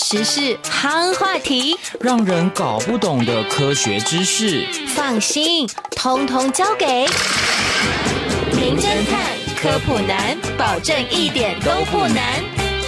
时事夯话题， 让人搞不懂的科学知识， 放心，通通交给名侦探科普男，保证一点都不难。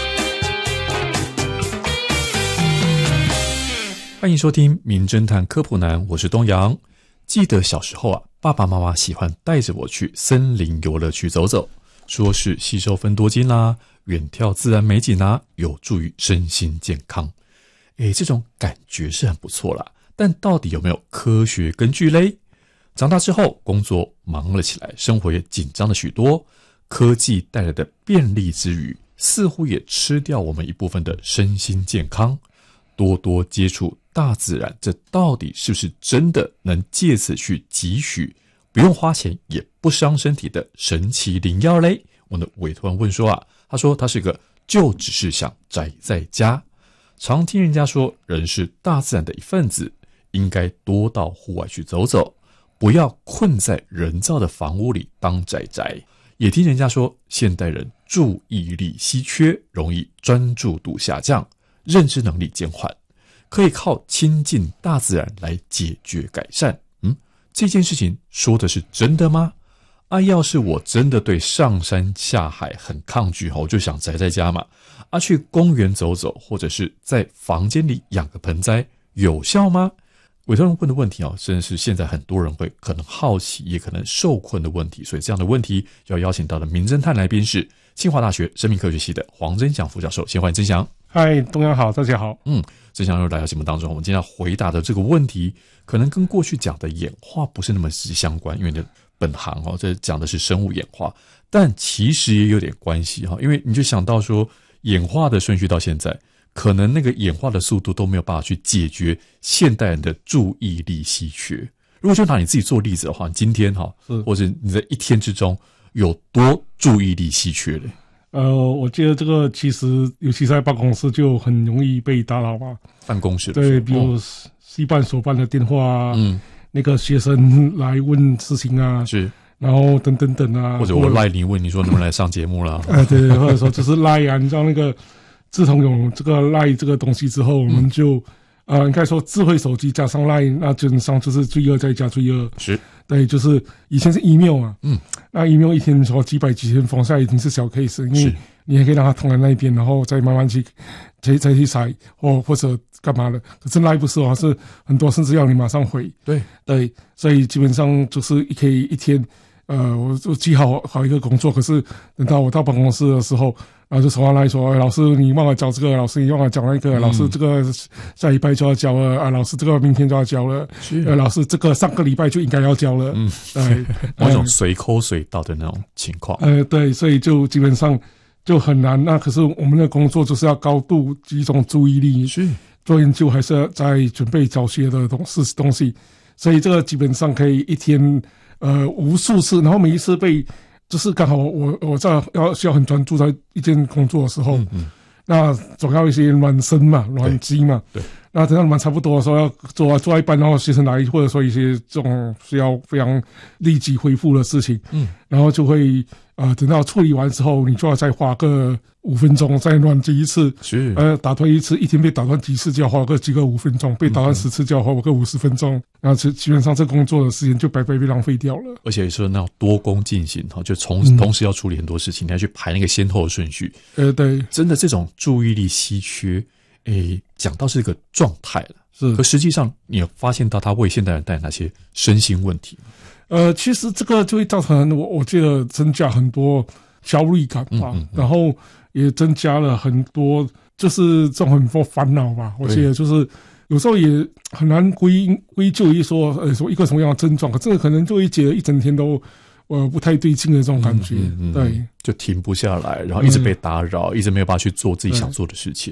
欢迎收听名侦探科普男，我是东阳。记得小时候啊，爸爸妈妈喜欢带着我去森林游乐区走走，说是吸收芬多精啦，远眺自然美景啦，有助于身心健康。这种感觉是很不错啦，但到底有没有科学根据嘞？长大之后工作忙了起来，生活也紧张了许多，科技带来的便利之余，似乎也吃掉我们一部分的身心健康。多多接触大自然，这到底是不是真的能借此去汲取不用花钱也不伤身体的神奇灵药嘞？我的委托人问说啊，他说他是个就只是想宅在家，常听人家说人是大自然的一份子，应该多到户外去走走，不要困在人造的房屋里当宅宅。也听人家说现代人注意力稀缺，容易专注度下降，认知能力减缓，可以靠亲近大自然来解决改善。这件事情说的是真的吗？要是我真的对上山下海很抗拒，我就想宅在家嘛。去公园走走，或者是在房间里养个盆栽，有效吗？委托人问的问题真的是现在很多人会可能好奇，也可能受困的问题。所以这样的问题要邀请到的名侦探来宾是清华大学生命科学系的黄真祥副教授。先欢迎真祥。 嗨，东阳好，大家好。 真祥又来到节目当中，我们今天要回答的这个问题，可能跟过去讲的演化不是那么直接相关，因为你的本行这讲的是生物演化，但其实也有点关系因为你就想到说，演化的顺序到现在，可能那个演化的速度都没有办法去解决现代人的注意力稀缺。如果就拿你自己做例子的话，你今天或者你在一天之中有多注意力稀缺嘞？ 我觉得这个其实尤其在办公室就很容易被打扰吧。 办公室对，比如系办所办的电话那个学生来问事情啊，是，然后等等等啊， 或者我赖你问你说能不能来上节目啦， 对，或者说就是赖啊，你知道那个自从有这个赖这个东西之后，我们就应该说智慧手机加上 LINE， 那基本上就是最二再加最二。是，对，就是以前是 email 嘛，那 email 一天说几百几千封下来已经是小 case， 因为你也可以让它躺在那边，然后再慢慢去再去筛或者干嘛的。可是 LINE 不是是很多甚至要你马上回。对，所以基本上就是可以一天。我记好一个工作，可是等到我到办公室的时候，然后就手上来说，老师你忘了交这个，老师你忘了交那个，老师这个下礼拜就要交了老师这个明天就要交了，老师这个上个礼拜就应该要交了，对， 某种随口随到的那种情况。 对，所以就基本上就很难。那可是我们的工作就是要高度集中注意力，做研究还是要在准备教学的东西，所以这个基本上可以一天。无数次，然后每一次就是刚好我在需要很专注在一件工作的时候，那总要一些暖身嘛，暖机嘛，对，那等到暖差不多的时候要做到一半，然后学生来，或者说一些这种需要非常立即恢复的事情，然后就会等到处理完之后，你就要再花个5分钟再暖机一次，是打断一次，一天被打断几次就要花个5分钟，被打断10次就要花个50分钟，然后基本上这工作的时间就白白被浪费掉了。而且说那种多工进行就同时要处理很多事情，你要去排那个先后的顺序。对，真的这种注意力稀缺，讲到是一个状态了，是，可实际上你有发现到它为现代人带来哪些身心问题？ 其实这个就会造成我觉得增加很多焦虑感吧，然后也增加了很多就是这种很多烦恼吧。我觉得就是有时候也很难归咎于说一个什么样的症状，可这个可能就会觉得一整天都不太对劲的这种感觉，对， 就停不下来，然后一直被打扰，一直没有办法去做自己想做的事情。